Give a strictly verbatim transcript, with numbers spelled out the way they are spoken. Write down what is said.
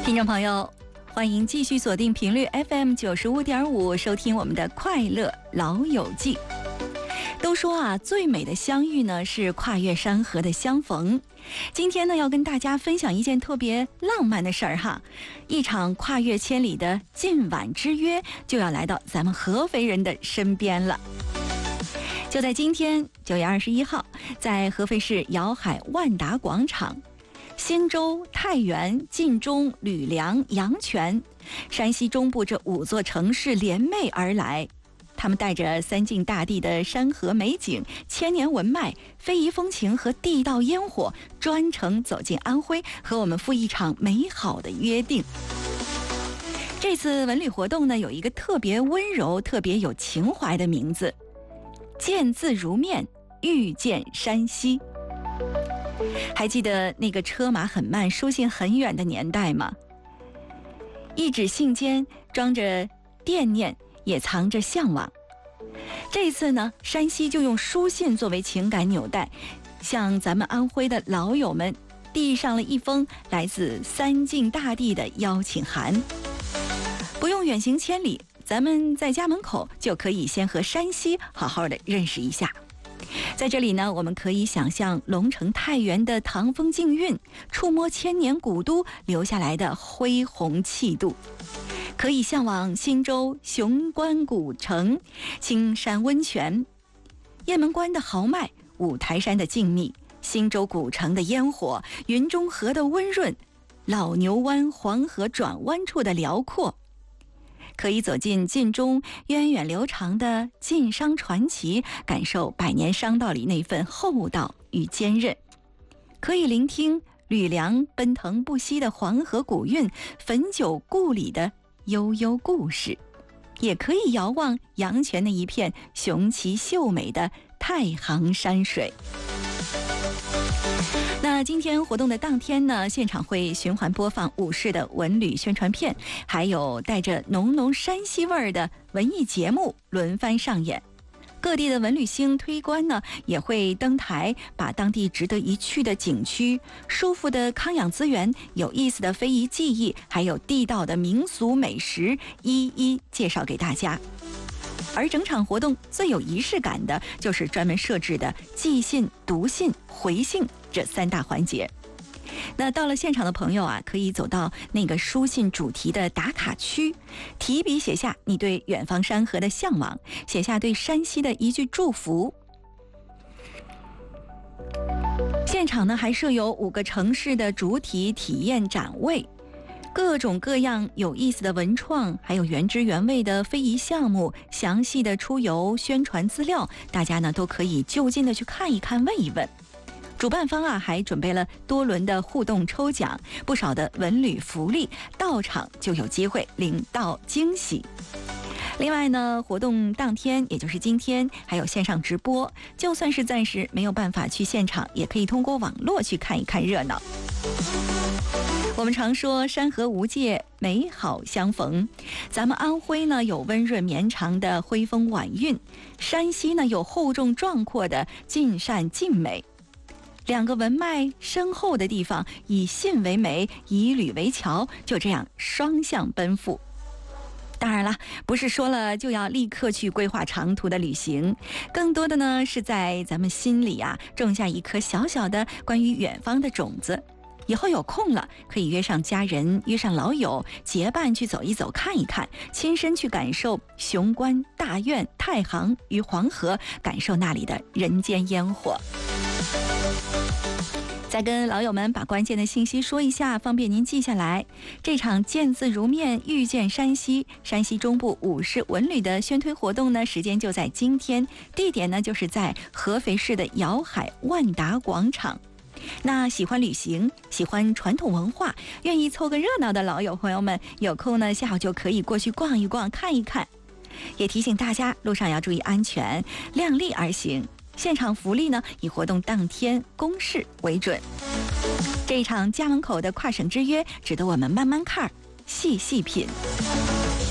听众朋友，欢迎继续锁定频率 F M 九十五点五，收听我们的快乐老友记。都说啊，最美的相遇呢是跨越山河的相逢。今天呢，要跟大家分享一件特别浪漫的事儿哈，一场跨越千里的近晚之约就要来到咱们合肥人的身边了。就在今天九月二十一号，在合肥市瑶海万达广场，新州、太原、晋中、吕梁、阳泉，山西中部这五座城市联袂而来。他们带着三晋大地的山河美景、千年文脉、非遗风情和地道烟火，专程走进安徽，和我们赴一场美好的约定。这次文旅活动呢，有一个特别温柔、特别有情怀的名字——见字如面，遇见山西。还记得那个车马很慢、书信很远的年代吗？一纸信笺装着惦念，也藏着向往。这一次呢，山西就用书信作为情感纽带，向咱们安徽的老友们递上了一封来自三晋大地的邀请函。不用远行千里，咱们在家门口就可以先和山西好好的认识一下。在这里呢，我们可以想象龙城太原的唐风劲韵，触摸千年古都留下来的恢宏气度，可以向往忻州雄关古城、青山温泉、雁门关的豪迈、五台山的静谧、忻州古城的烟火、云中河的温润、老牛湾黄河转弯处的辽阔。可以走进晋中源远流长的晋商传奇，感受百年商道里那份厚道与坚韧。可以聆听吕梁奔腾不息的黄河古韵，汾酒故里的悠悠故事，也可以遥望阳泉那一片雄奇秀美的太行山水。那今天活动的当天呢，现场会循环播放五市的文旅宣传片，还有带着浓浓山西味儿的文艺节目轮番上演。各地的文旅星推官呢，也会登台，把当地值得一去的景区、舒服的康养资源、有意思的非遗技艺，还有地道的民俗美食，一一介绍给大家。而整场活动最有仪式感的，就是专门设置的寄信、读信、回信这三大环节。那到了现场的朋友啊，可以走到那个书信主题的打卡区，提笔写下你对远方山河的向往，写下对山西的一句祝福。现场呢，还设有五个城市的主体体验展位，各种各样有意思的文创，还有原汁原味的非遗项目，详细的出游宣传资料，大家呢都可以就近的去看一看、问一问。主办方啊还准备了多轮的互动抽奖，不少的文旅福利，到场就有机会领到惊喜。另外呢，活动当天，也就是今天，还有线上直播，就算是暂时没有办法去现场，也可以通过网络去看一看热闹。我们常说山河无界，美好相逢。咱们安徽呢有温润绵长的徽风晚韵，山西呢有厚重壮阔的晋善晋美。两个文脉深厚的地方，以信为媒，以旅为桥，就这样双向奔赴。当然了，不是说了就要立刻去规划长途的旅行，更多的呢是在咱们心里啊种下一颗小小的关于远方的种子。以后有空了，可以约上家人，约上老友，结伴去走一走，看一看，亲身去感受雄关、大院、太行与黄河，感受那里的人间烟火。再跟老友们把关键的信息说一下，方便您记下来。这场见字如面，遇见山西，山西中部五市文旅的宣推活动呢，时间就在今天，地点呢就是在合肥市的瑶海万达广场。那喜欢旅行、喜欢传统文化、愿意凑个热闹的老友朋友们，有空呢下午就可以过去逛一逛、看一看。也提醒大家，路上要注意安全，量力而行。现场福利呢，以活动当天公示为准。这一场家门口的跨省之约，值得我们慢慢看、细细品。